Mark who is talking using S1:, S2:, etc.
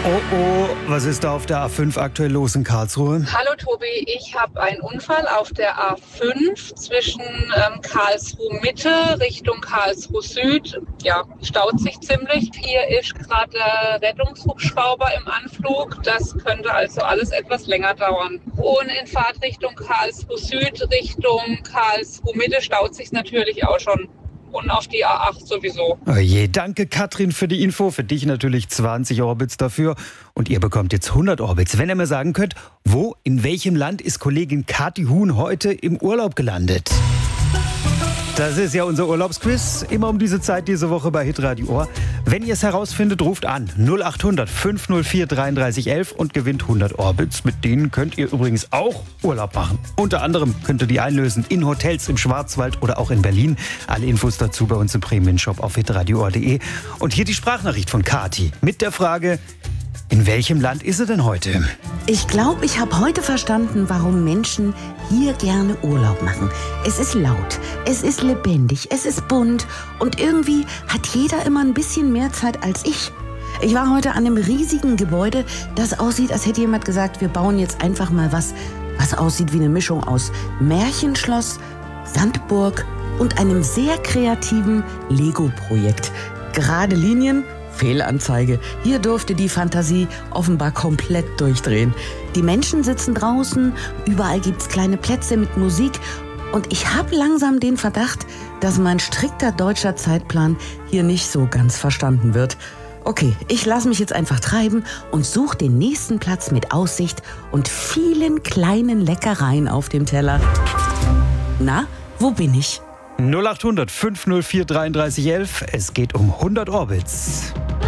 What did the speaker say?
S1: Oh oh, was ist da auf der A5 aktuell los in Karlsruhe?
S2: Hallo Tobi, ich habe einen Unfall auf der A5 zwischen Karlsruhe Mitte Richtung Karlsruhe Süd. Ja, staut sich ziemlich. Hier ist gerade der Rettungshubschrauber im Anflug. Das könnte also alles etwas länger dauern. Und in Fahrtrichtung Karlsruhe Süd Richtung Karlsruhe Mitte staut sich natürlich auch schon. Und auf die A8 sowieso.
S1: Oh je, danke Katrin für die Info. Für dich natürlich 20 Orbits dafür. Und ihr bekommt jetzt 100 Orbits. Wenn ihr mir sagen könnt, in welchem Land ist Kollegin Kathi Huhn heute im Urlaub gelandet? Das ist ja unser Urlaubsquiz, immer um diese Zeit diese Woche bei Hitradio Ohr. Wenn ihr es herausfindet, ruft an 0800 504 33 11 und gewinnt 100 Orbits. Mit denen könnt ihr übrigens auch Urlaub machen. Unter anderem könnt ihr die einlösen in Hotels im Schwarzwald oder auch in Berlin. Alle Infos dazu bei uns im Premium-Shop auf hitradioohr.de. Und hier die Sprachnachricht von Kathi mit der Frage: In welchem Land ist sie denn heute?
S3: Ich glaube, ich habe heute verstanden, warum Menschen hier gerne Urlaub machen. Es ist laut, es ist lebendig, es ist bunt und irgendwie hat jeder immer ein bisschen mehr Zeit als ich. Ich war heute an einem riesigen Gebäude, das aussieht, als hätte jemand gesagt, wir bauen jetzt einfach mal was aussieht wie eine Mischung aus Märchenschloss, Sandburg und einem sehr kreativen Lego-Projekt. Gerade Linien, Fehlanzeige. Hier durfte die Fantasie offenbar komplett durchdrehen. Die Menschen sitzen draußen, überall gibt's kleine Plätze mit Musik und ich habe langsam den Verdacht, dass mein strikter deutscher Zeitplan hier nicht so ganz verstanden wird. Okay, ich lasse mich jetzt einfach treiben und suche den nächsten Platz mit Aussicht und vielen kleinen Leckereien auf dem Teller. Na, wo bin ich?
S1: 0800 504 33 11. Es geht um 100 Orbits.